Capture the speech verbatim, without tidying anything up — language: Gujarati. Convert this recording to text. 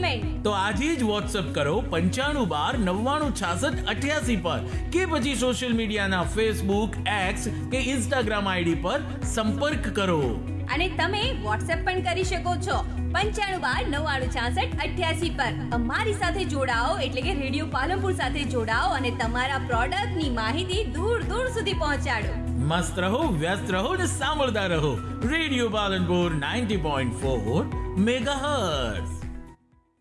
પેમેન્ટ. તો આજે જ વોટ્સએપ કરો પંચાણું બાર નવ્વાણું છાસઠ અઠ્યાસી પર કે પછી સોશિયલ મીડિયાના ફેસબુક, એક્સ કે ઇન્સ્ટાગ્રામ આઈડી પર સંપર્ક કરો. અને તમે વોટ્સએપ પણ કરી શકો છો પંચાણું બાર નવ્વાણું છાસઠ અઠ્યાસી પર. અમારી સાથે જોડાઓ એટલે કે રેડિયો પાલનપુર સાથે જોડાઓ અને તમારા પ્રોડક્ટની માહિતી દૂર દૂર સુધી પહોંચાડો. મસ્ત રહો, વ્યસ્ત રહો ને સાંભળતા રહો radio Palanpur ninety point four megahertz.